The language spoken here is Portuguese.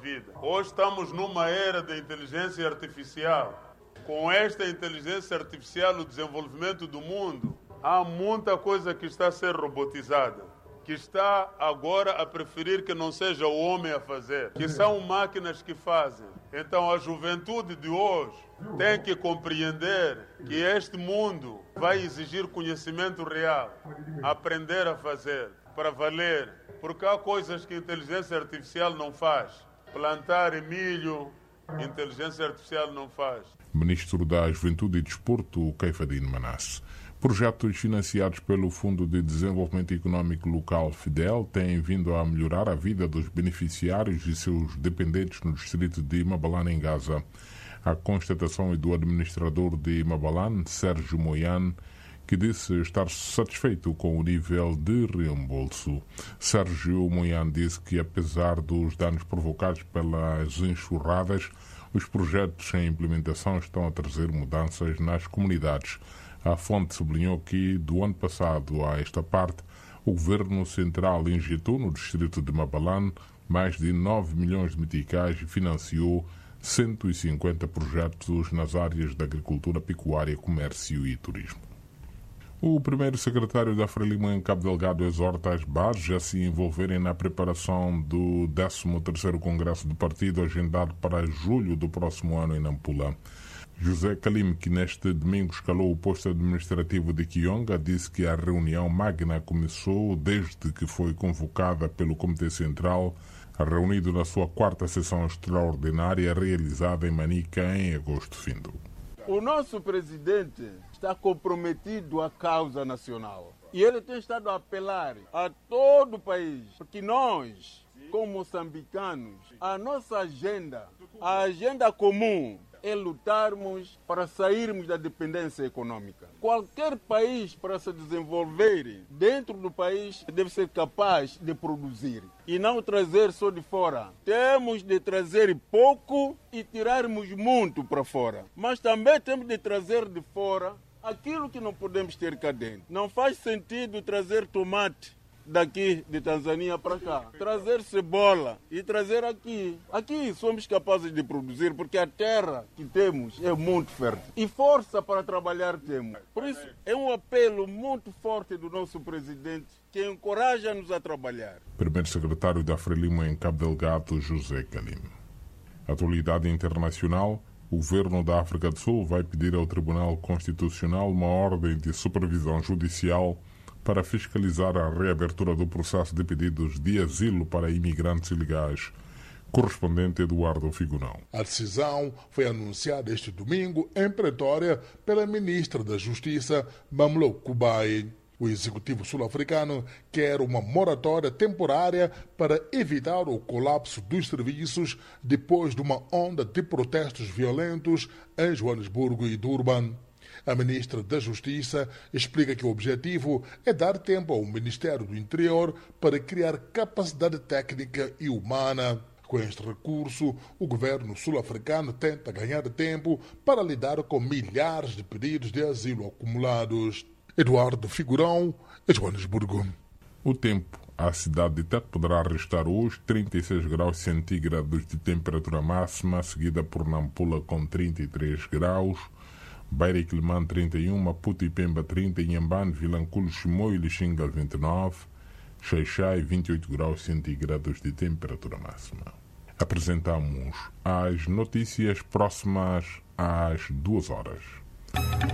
vida. Hoje estamos numa era de inteligência artificial. Com esta inteligência artificial, o desenvolvimento do mundo, há muita coisa que está a ser robotizada, que está agora a preferir que não seja o homem a fazer, que são máquinas que fazem. Então a juventude de hoje tem que compreender que este mundo vai exigir conhecimento real, aprender a fazer, para valer, porque há coisas que a inteligência artificial não faz. Plantar milho, inteligência artificial não faz. Ministro da Juventude e Desporto, Caifadine Manasse. Projetos financiados pelo Fundo de Desenvolvimento Econômico Local, FIDEL, têm vindo a melhorar a vida dos beneficiários e seus dependentes no distrito de Mabalane, em Gaza. A constatação é do administrador de Mabalane, Sérgio Moiane, que disse estar satisfeito com o nível de reembolso. Sérgio Moiane disse que, apesar dos danos provocados pelas enxurradas, os projetos em implementação estão a trazer mudanças nas comunidades. A fonte sublinhou que, do ano passado a esta parte, o Governo Central injetou no distrito de Mabalane mais de 9 milhões de meticais e financiou 150 projetos nas áreas da agricultura, pecuária, comércio e turismo. O primeiro secretário da Frelimo em Cabo Delgado exorta as bases a se envolverem na preparação do 13º Congresso do Partido, agendado para julho do próximo ano em Nampula. José Kalim, que neste domingo escalou o posto administrativo de Kionga, disse que a reunião magna começou desde que foi convocada pelo Comitê Central, reunido na sua 4ª sessão extraordinária realizada em Manica em agosto findo. O nosso presidente está comprometido à causa nacional e ele tem estado a apelar a todo o país, porque nós, como moçambicanos, a nossa agenda, a agenda comum, é lutarmos para sairmos da dependência econômica. Qualquer país, para se desenvolver dentro do país, deve ser capaz de produzir e não trazer só de fora. Temos de trazer pouco e tirarmos muito para fora, mas também temos de trazer de fora aquilo que não podemos ter cá dentro. Não faz sentido trazer tomate daqui de Tanzânia para cá, trazer cebola e trazer aqui. Aqui somos capazes de produzir porque a terra que temos é muito fértil e força para trabalhar temos. Por isso é um apelo muito forte do nosso presidente que encoraja-nos a trabalhar. Primeiro secretário da Frelimo em Cabo Delgado, José Kalim. Atualidade internacional. O governo da África do Sul vai pedir ao Tribunal Constitucional uma ordem de supervisão judicial para fiscalizar a reabertura do processo de pedidos de asilo para imigrantes ilegais. Correspondente Eduardo Figurão. A decisão foi anunciada este domingo em Pretória pela ministra da Justiça, Mamlou Kubai. O executivo sul-africano quer uma moratória temporária para evitar o colapso dos serviços depois de uma onda de protestos violentos em Joanesburgo e Durban. A ministra da Justiça explica que o objetivo é dar tempo ao Ministério do Interior para criar capacidade técnica e humana. Com este recurso, o governo sul-africano tenta ganhar tempo para lidar com milhares de pedidos de asilo acumulados. Eduardo Figurão, Joanesburgo. O tempo. A cidade de Tete poderá registrar hoje 36 graus centígrados de temperatura máxima, seguida por Nampula com 33 graus, Beira e Quelimane 31, Maputo e Pemba 30, Inhambane, Vilanculo, Chimoio e Lixinga 29, Xai-Xai 28 graus centígrados de temperatura máxima. Apresentamos as notícias próximas às 2 horas.